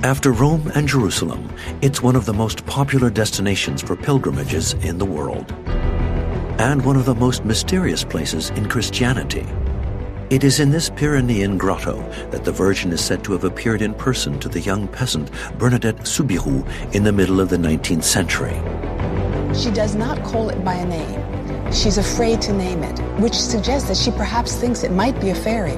After Rome and Jerusalem, it's one of the most popular destinations for pilgrimages in the world, and one of the most mysterious places in Christianity. It is in this Pyrenean grotto that the Virgin is said to have appeared in person to the young peasant Bernadette Soubirous in the middle of the 19th century. She does not call it by a name. She's afraid to name it, which suggests that she perhaps thinks it might be a fairy.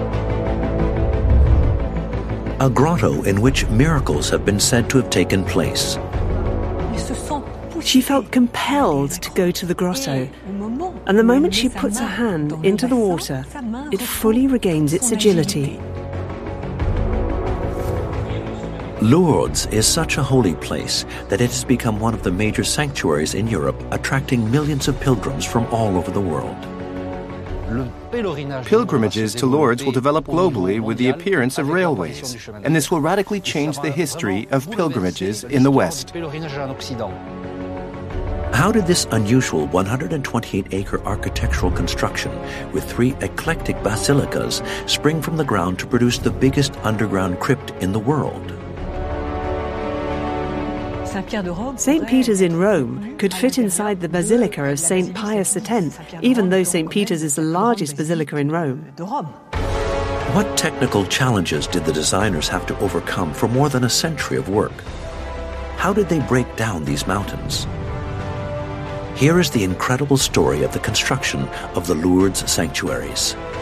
A grotto in which miracles have been said to have taken place. She felt compelled to go to the grotto, and the moment she puts her hand into the water, it fully regains its agility. Lourdes is such a holy place that it has become one of the major sanctuaries in Europe, attracting millions of pilgrims from all over the world. Pilgrimages to Lourdes will develop globally with the appearance of railways, and this will radically change the history of pilgrimages in the West. How did this unusual 128-acre architectural construction with 3 eclectic basilicas spring from the ground to produce the biggest underground crypt in the world? St. Peter's in Rome could fit inside the Basilica of St. Pius X, even though St. Peter's is the largest basilica in Rome. What technical challenges did the designers have to overcome for more than a century of work? How did they break down these mountains? Here is the incredible story of the construction of the Lourdes sanctuaries.